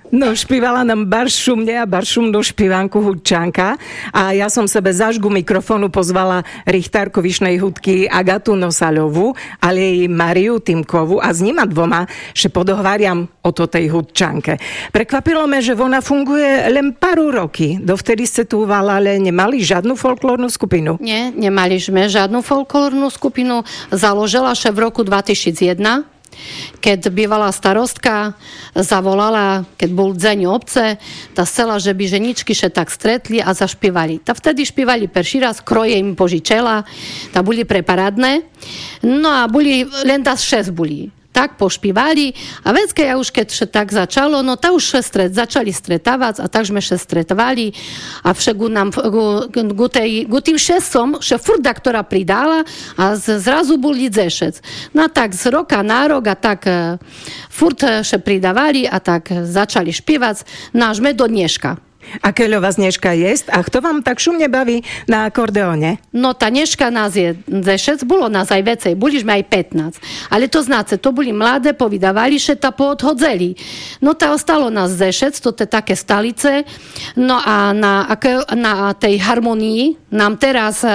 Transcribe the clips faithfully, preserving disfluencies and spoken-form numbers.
No, špívala nám Baršumne a Baršumnú špívanku Hudčanka a ja som sebe za žgu mikrofónu pozvala Richtárku Vyšnej hudky Agatu Nosaľovú, ale jej Mariu Timkovú a s nima dvoma, že podohváriam o to tej Hudčanke. Prekvapilo me, že ona funguje len paru roky. Dovtedy ste tu ale nemali žiadnu folklórnu skupinu? Nie, nemali sme žiadnu folklórnu skupinu. Založila sa v roku dvetisícjeden. Keď bývalá starostka zavolala, keď bol deň obce, tá chcela, že by ženičky še tak stretli a zašpívali. Ta vtedy špívali perší raz, kroje im požičela, ta boli preparadné. No a boli, len das šest boli. Tak pošpívali a vecke ja už keď še tak začalo, no ta už še stret, začali stretávať a tak sme še stretovali a však nám gu, gu, tej, gu tým šestom še furda, ktorá pridala a z, zrazu boli dzešec. No tak z roka na rok a tak uh, furt še pridávali a tak začali špívať nážme do dneška. A keľová Snežka jest? A kto vám tak šumne baví na akordeóne? No tá Nežka nás je zešec, bolo nás aj vecej, boli sme aj pätnásť. Ale to znáce, to boli mladé, povydávali, že ta poodhodzeli. No tá ostalo nás zešec, to je také stalice. No a na, na tej harmonii nám teraz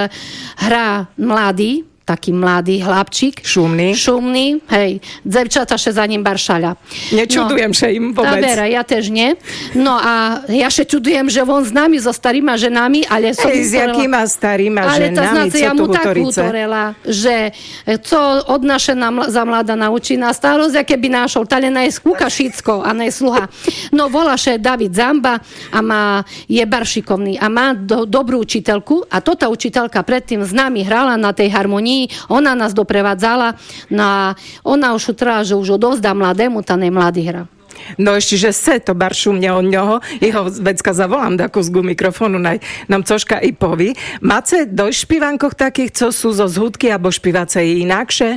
hrá mladý, taký mladý chlapčík. Šumný. Šumný, hej. Dzevčata še za ním baršaľa. Nečudujem, no, že im povedz. Vera, ja tež nie. No a ja še čudujem, že on s nami, so starýma ženami, ale som... Hej, s jakýma starýma ale ženami, to znáce, co ja mu tu tak utorela, že co od naše na, za mlada naučí na starosť, aké by našol, tale najskúka šicko a najsluha. No volá še David Zamba a má, je baršikovný a má do, dobrú učiteľku a tota učiteľka predtým s nami hrala na tej harmonii. Ona nás doprevádzala, no a ona už utrala, že už odovzdá mladému, tá nejmladý hra. No ešte, že se to Baršumne od ňoho, jeho vecka zavolám takú z mikrofónu, naj, nám cožka i poví. Máte do špívankoch takých, co sú zo zhudky, alebo špívace inakšie?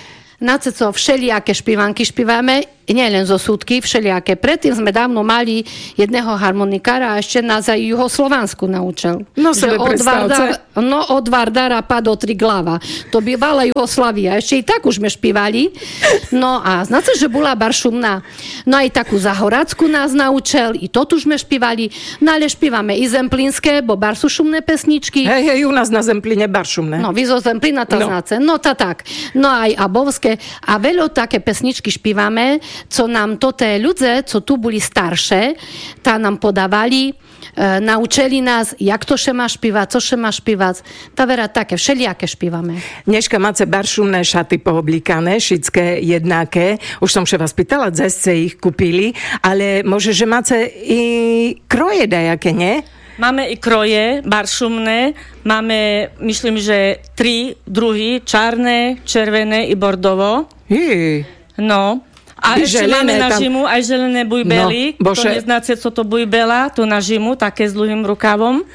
Na co všelijaké špívanky špívame, nie len zo súdky, všelijaké. Predtým sme dávno mali jedného harmonikára a ešte nás aj Juhoslovansku naučil. No sebe predstavce. No od Vardara padlo tri glava. To bývala Juhoslavia. Ešte i tak už sme špívali. No a znáte, že bola Baršumná. No aj takú Zahorackú nás naučil, i to tu sme špívali. No ale špívame i zemplínske, bo bar sú šumné pesničky. Hej, hej, u nás na Zemplíne Baršumné. No, vy zo Zemplína to no. znáte. No tá tak. No aj abovské. A veľa také pesničky špívame, co nám to té ľudze, co tu boli staršie, tá nám podávali, e, naučili nás, jak to še má špívať, co še má špívať. Tá vera také, všelijaké špívame. Dneška máte baršumné šaty pooblíkané, šické jednaké. Už som še vás pýtala, kde ste ich kúpili, ale môže, že máte i kroje dajaké, nie? Máme i kroje baršumné, máme, myslím, že tri druhy, čarné, červené i bordovo. Jej. No. A By ešte máme na tam... žimu aj želené bujbely. No, to neznáte, co to bujbela, to na žimu, také s dlhým rukavom.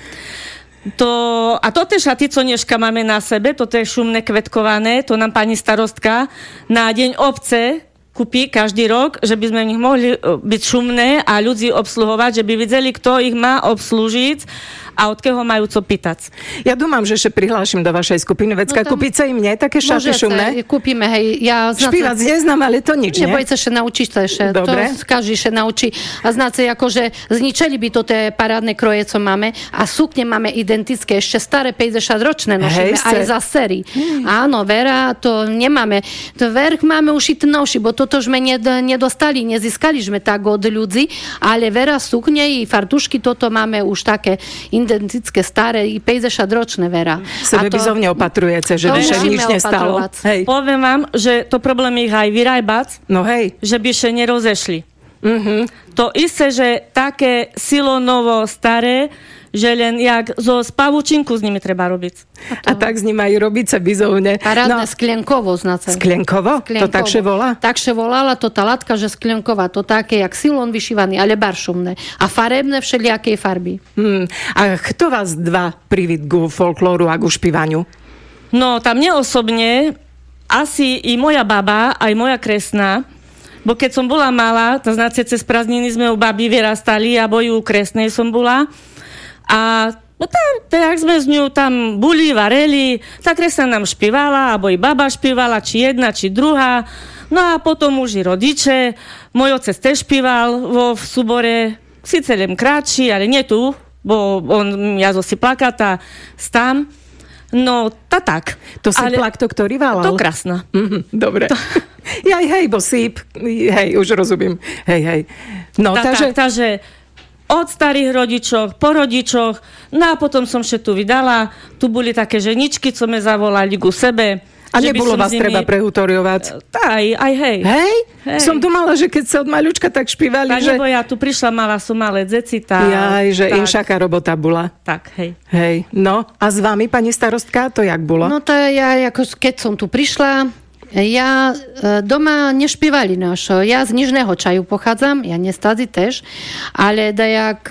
To, a to tie šaty, co dneška máme na sebe, to je šumné kvetkované, to nám pani starostka na deň obce kúpi každý rok, že by sme v nich mohli byť šumné a ľudí obsluhovať, že by videli, kto ich má obslúžiť a od keho majú co pýtať. Ja dúmam, že ešte prihlášim do vašej skupiny. Vecka, no kúpiť sa im nie také šaty šumné? Kúpime, hej. Ja špívať neznám, ale to nič, nie? Neboj sa še naučiť to ešte. Dobre. To každý še naučí. A znáte, akože zničili by to tie parádne kroje, co máme a sukne máme identické, ešte staré päťdesiatročné nošíme, aj za sérii. Hmm. Áno, vera, to nemáme. To verch máme už i novší, bo toto sme nedostali, nezískali sme tak od ľudí, ale vera, sukne i fartušky, toto máme už také identické, staré i päťdesiatročné, vera. Sebe bizovne opatrujete, že by še nič nestalo. Hej. Poviem vám, že to problém ich aj vyrábať, no hej. Že by še nerozešli. Mm-hmm. To isté, že také silo novo staré, že len jak zo spavučinku s nimi treba robiť. A, to... a tak s nimi aj robiť sa bizovne. Parádne no. Sklienkovo, znáte. Sklienkovo? To tak še volá? Tak še volala to tá latka, že sklienková, to také, jak silon vyšívaný, ale baršumné. A farebné všelijakej farby. Hmm. A kto vás dva privíd ku folklóru a ku špívaniu? No, tam mne osobne asi i moja baba, aj moja kresná, bo keď som bola malá, to znáte, cez prázdniny sme u babi vyrastali, abo ju u kresnej som bola. A no tam, tak sme s ňou tam buli, vareli, tá kresna nám špívala, alebo i baba špívala, či jedna, či druhá. No a potom už i rodiče. Môj otec tiež špíval vo v súbore, síce len krátší, ale nie tu, bo on jazo si plakata tam. No, tá tak. To si ale... plak to, ktorý valal? To krásna. Mm-hmm, dobre. To... Jaj, hej, bo síp. Hej, už rozumiem. Hej, hej. No, tá, takže... Tak, takže od starých rodičov, po rodičoch, no a potom som še tu vydala. Tu boli také ženičky, co me zavolali ku sebe. A nebolo vás nimi... treba prehutoriovať? Aj, aj hej. Hej? Hej? Som tu mala, že keď sa od maľučka tak špívali, tá, že... Nebo ja tu prišla, mala som malé deci, tá... Jaj, že tak... inšaká robota bola. Tak, hej. Hej, no a s vami, pani starostka, to jak bolo? No to ja, ako keď som tu prišla, ja doma nešpívali našo. Ja z Nižného Čaju pochádzam, ja nie stadzi tež, ale dajak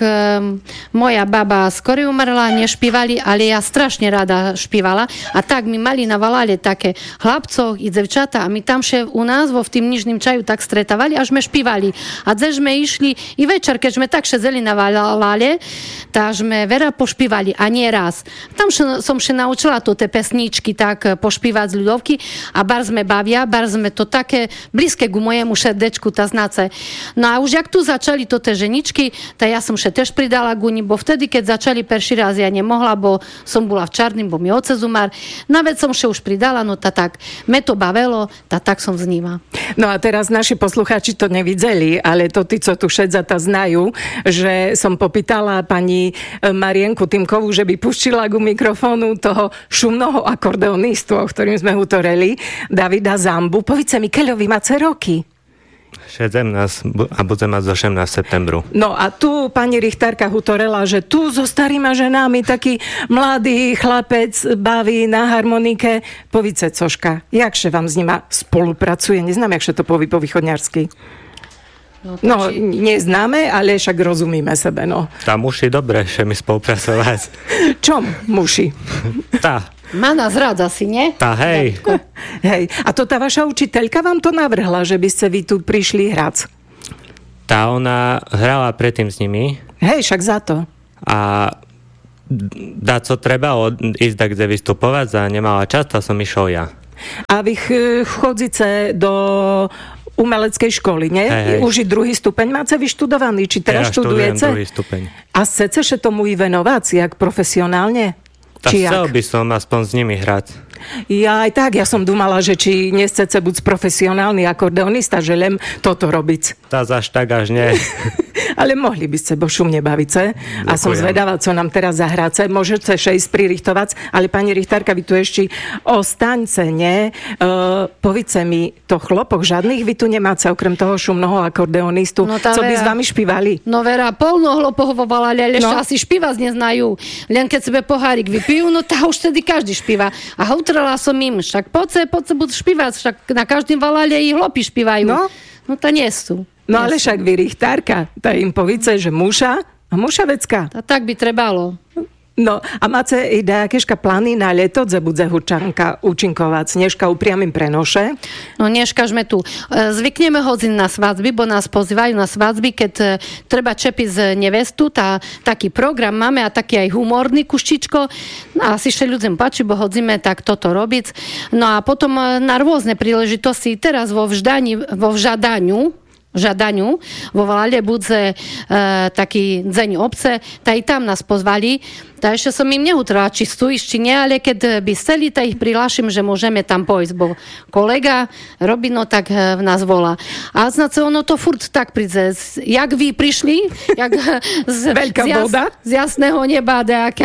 moja baba skoro umrla, nešpívali, ale ja strašne rada špívala. A tak mi mali navalali také chlapcov i devčata a my tam še u nás vo v tým Nižným Čaju tak stretávali, až sme špívali. A dze sme išli i večer, keď sme tak še zeli navalali, tak sme vera pošpívali a nie raz. Tam še, som še naučila to te pesničky tak pošpívať z ľudovky a bar sme bavia, bar sme to také blízke ku mojemu srdečku, tá znace. No a už jak tu začali to te ženičky, tak ja som še tež pridala guni, bo vtedy, keď začali perší raz, ja nemohla, bo som bola v Čarným, bo mi otec umar. Na vec som še už pridala, no tá tak, me to bavelo, tá tak som z nima. No a teraz naši poslucháči to nevideli, ale to tí, co tu šedzata znajú, že som popýtala pani Marienku Týmkovú, že by puštila ku mikrofónu toho šumného akordeonistu, o ktorým sme hutoreli, Davida Zambu. Povíce mi, keľo vy máte roky? sedemnásť a budem mať zo osemnásteho septembru. No a tu pani Richtárka hutorela, že tu so starými ženami taký mladý chlapec baví na harmonike. Povíce, cožka, jakže vám s nima spolupracuje? Neznám, jakže to poví po východňarsky. No, no či... neznáme, ale však rozumíme sebe, no. Tá muši dobre, že mi spolupracovať. Čom muši? Tá. Má nás rada si, nie? Tá, hej. Hej. A to tá vaša učiteľka vám to navrhla, že by ste vy tu prišli hrať? Tá, ona hrala predtým s nimi. Hej, však za to. A dá co treba od, ísť tak, kde vystupovať a nemala čas, a som išiel ja. A vy ch- chodzíte do umeleckej školy, nie? Hej, hej. Už i druhý stupeň máte vyštudovaný, či teraz ja študujete? druhý stupeň. A chcete še tomu i venovať, jak profesionálne? Tak chcel by som aspoň s nimi hrať. Ja aj tak, ja som dumala, že či nechcete buď profesionálny akordeonista, že len toto robiť. Tá až tak až nie. Ale mohli by ste, bo šumne bavice. A som zvedavá, co nám teraz zahráce. Môžete še ísť pririchtovať, ale pani Richtárka, vy tu ešte ostaňce, nie? Uh, povíce mi, to chlopok žiadnych vy tu nemáte, okrem toho šumného akordeonistu, no co by s vami špívali? No vera, polno hlopov volali, ale no. Asi špívať neznajú. Len keď sebe pohárik vypijú, no tá už tedy každý špíva. A utrela som im, však poďte, poďte budú špívať, však na každým valale i hlopi špívajú. No, no to nie sú. No ale však vy Richtárka, tá im povíce, že muša a muša vecka. A tak by trebalo. No a máte i nejakéška plány na leto, kde bude Hurčanka účinkovať? Dneška upriamím prenoše? No dneška sme tu. Zvykneme hodiť na svadby, bo nás pozývajú na svadby, keď treba čepiť z nevestu. Tá, taký program máme a taký aj humorný kuštičko. No a si še ľuďom páči, bo hodzíme tak toto robiť. No a potom na rôzne príležitosti, teraz vo vždaní, vo vžadaniu, žadaniu. Vo Valale bude e, taký deň obce, tak i tam nás pozvali. Tak ešte som im neutrala, či stojíš, či nie, ale keď by chceli, tak ich prihlášim, že môžeme tam pojsť, bo kolega Robino tak nás volá. A znace ono to furt tak príde. Jak vy prišli, jak z, Veľká z, jas, voda? z jasného neba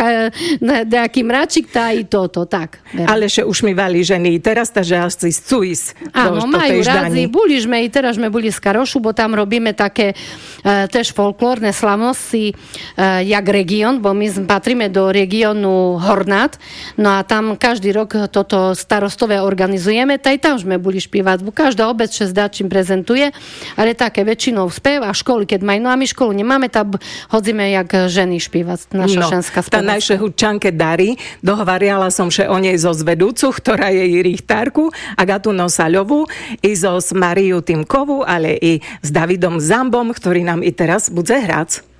nejaký mračik, tá i toto, tak. Vera. Ale še už mi vali ženy. Teraz tá, že asi chcú ísť. Áno, majú rádi. Boli sme i teraz sme boli z Karošu, bo tam robíme také uh, tež folklórne slavnosti, uh, jak region, bo my patríme do regiónu Hornát. No a tam každý rok toto starostové organizujeme. Taj tam sme boli špívať. Každá obec še zdačím prezentuje, ale také väčšinou spev a školy, keď majú. No a my školu nemáme, tam hodzíme jak ženy špívať. Naša no, ženská tá spevacka. naše Hurčanke Dary, dohovariala som še o nej zo zvedúcu, ktorá je i Richtárku, Agatu Nosaľovú, i zo Mariu Týmkovú, ale i s Davidom Zambom, ktorý nám i teraz bude hrať.